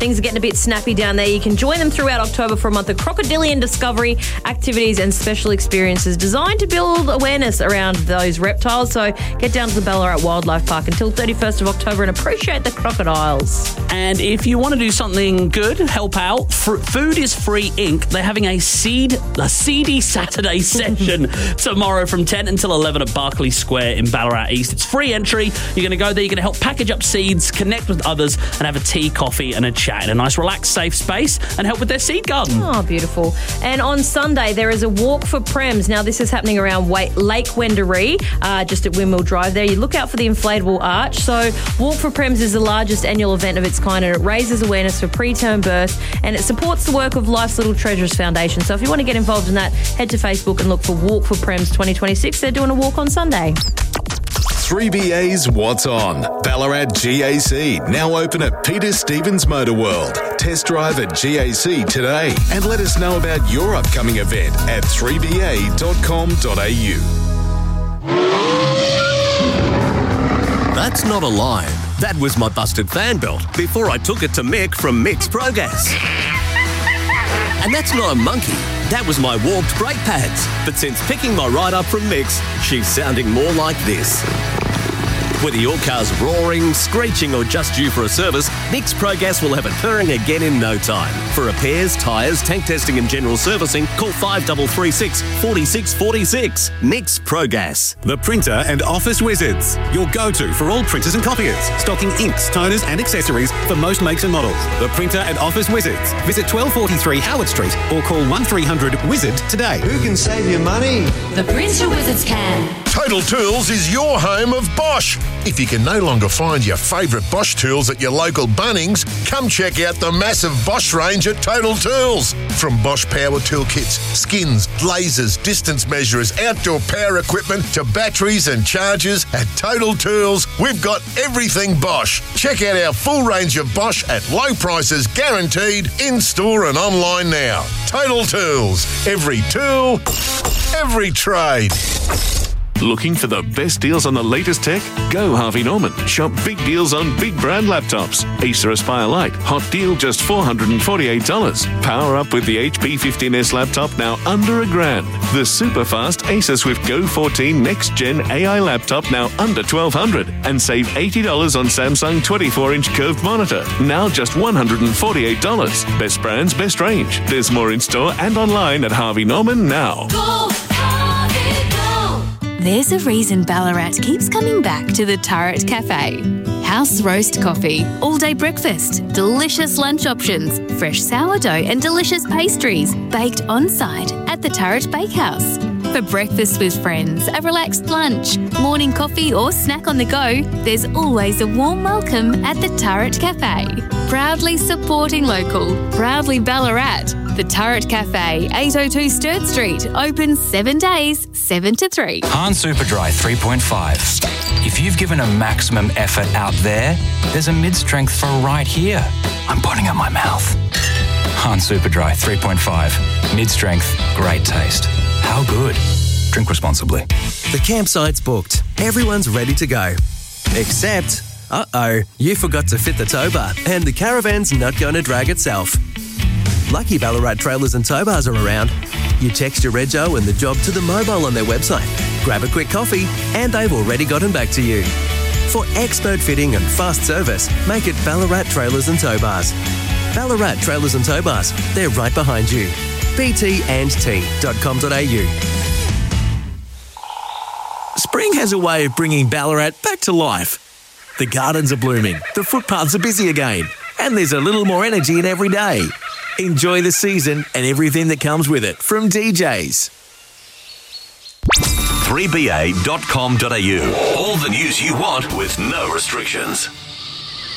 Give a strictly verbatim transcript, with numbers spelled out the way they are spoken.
Things are getting a bit snappy down there. You can join them throughout October for a month of crocodilian discovery, activities and special experiences designed to build awareness around those reptiles. So get down to the Ballarat Wildlife Park until thirty-first of October and appreciate the crocodiles. And if you want to do something good, help out, F- Food is Free Incorporated. They're having a seed, a seedy Saturday session tomorrow from ten until eleven at Barclay Square in Ballarat East. It's free entry. You're going to go there, you're going to help package up seeds, connect with others and have a tea, coffee and a chat in a nice relaxed, safe space and help with their seed garden. Oh, beautiful. And on Sunday, there is a walk for Prems. Now, this is happening around Lake Wendouree, uh, just at Windmill Drive there. You look out for the inflatable arch. So Walk for Prems is the largest annual event of its kind, and it raises awareness for preterm birth and it supports the work of Life's Little Treasures Foundation. So if you want to get involved in that, head to Facebook and look for Walk for Prems twenty twenty-six. They're doing a walk on Sunday. three B A's What's On. Ballarat G A C, now open at Peter Stevens Motor World. Test drive at G A C today and let us know about your upcoming event at three b a dot com dot a u. That's not a line. That was my busted fan belt before I took it to Mick from Mick's Progas. And that's not a monkey. That was my warped brake pads. But since picking my ride up from Mick's, she's sounding more like this. Whether your car's roaring, screeching or just due for a service, Mick's Progas will have it purring again in no time. For repairs, tyres, tank testing and general servicing, call five three three six, four six four six. Mick's Progas. The Printer and Office Wizards. Your go-to for all printers and copiers. Stocking inks, toners and accessories for most makes and models. The Printer and Office Wizards. Visit twelve forty-three Howard Street or call one three hundred wizard today. Who can save you money? The Printer Wizards can. Total Tools is your home of Bosch. If you can no longer find your favourite Bosch tools at your local Bunnings, come check out the massive Bosch range at Total Tools. From Bosch power tool kits, skins, lasers, distance measurers, outdoor power equipment to batteries and chargers, at Total Tools, we've got everything Bosch. Check out our full range of Bosch at low prices guaranteed, in-store and online now. Total Tools. Every tool, every trade. Looking for the best deals on the latest tech? Go Harvey Norman. Shop big deals on big brand laptops. Acer Aspire Lite. Hot deal just four hundred forty-eight dollars. Power up with the H P fifteen S laptop now under a grand. The super fast Acer Swift Go fourteen Next Gen A I laptop now under twelve hundred dollars. And save eighty dollars on Samsung twenty-four inch curved monitor. Now just one hundred forty-eight dollars. Best brands, best range. There's more in store and online at Harvey Norman now. Go, Harvey, go! There's a reason Ballarat keeps coming back to the Turret Cafe. House roast coffee, all-day breakfast, delicious lunch options, fresh sourdough and delicious pastries baked on-site at the Turret Bakehouse. For breakfast with friends, a relaxed lunch, morning coffee or snack on the go, there's always a warm welcome at the Turret Cafe. Proudly supporting local, proudly Ballarat. The Turret Cafe, eight oh two Sturt Street, open seven days, seven to three. Hahn Superdry three point five. If you've given a maximum effort out there, there's a mid-strength for right here. I'm pointing at my mouth. Hahn Superdry three point five. Mid-strength, great taste. How good? Drink responsibly. The campsite's booked. Everyone's ready to go. Except, uh-oh, you forgot to fit the tow bar and the caravan's not going to drag itself. Lucky Ballarat Trailers and Tow Bars are around. You text your rego and the job to the mobile on their website, grab a quick coffee, and they've already gotten back to you. For expert fitting and fast service, make it Ballarat Trailers and Tow Bars. Ballarat Trailers and Tow Bars, they're right behind you. b t and t dot com dot a u. Spring has a way of bringing Ballarat back to life. The gardens are blooming, the footpaths are busy again, and there's a little more energy in every day. Enjoy the season and everything that comes with it from D Js. three b a dot com dot a u. All the news you want with no restrictions.